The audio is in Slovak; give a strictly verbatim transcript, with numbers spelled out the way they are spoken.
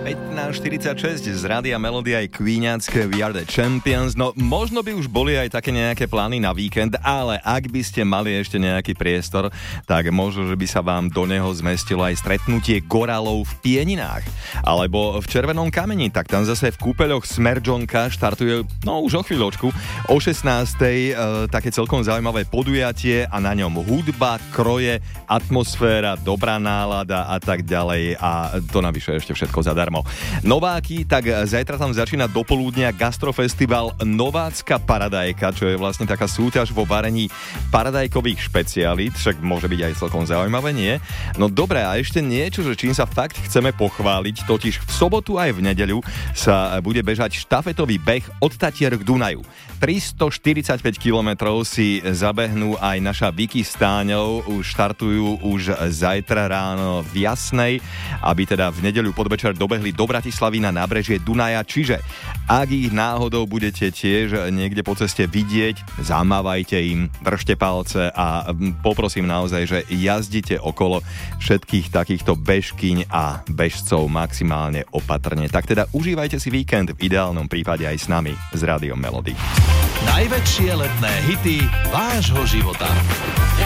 pätnásť štyridsaťšesť z Rádia Melody aj Queeniacké We Are The Champions. No možno by už boli aj také nejaké plány na víkend, ale ak by ste mali ešte nejaký priestor, tak možno, že by sa vám do neho zmestilo aj stretnutie gorálov v Pieninách. Alebo v Červenom kameni, tak tam zase v kúpeľoch Smerdžonka štartuje, no už o chvíľočku, o šestnástej e, také celkom zaujímavé podujatie a na ňom hudba, kroje, atmosféra, dobrá nálada a tak ďalej a to navyše ešte všetko zadarmo. Nováky, tak zajtra tam začína dopoludnia gastrofestival Novácka paradajka, čo je vlastne taká súťaž vo varení paradajkových špecialít, však môže byť aj celkom zaujímavé, nie? No dobré, a ešte niečo, že čím sa fakt chceme pochváliť, totiž v sobotu aj v nedeľu sa bude bežať štafetový beh od Tatier k Dunaju. tristoštyridsaťpäť kilometrov si zabehnú aj naša Vicky s Táňou, už štartujú už zajtra ráno v Jasnej, aby teda v nedeľu podvečer dobehli do Bratislavy na nábrežie Dunaja, čiže ak ich náhodou budete tiež niekde po ceste vidieť, zamávajte im, držte palce a poprosím naozaj, že jazdite okolo všetkých takýchto bežkyň a bežcov maximálne opatrne. Tak teda užívajte si víkend, v ideálnom prípade aj s nami z Rádiom Melody. Najväčšie letné hity vášho života.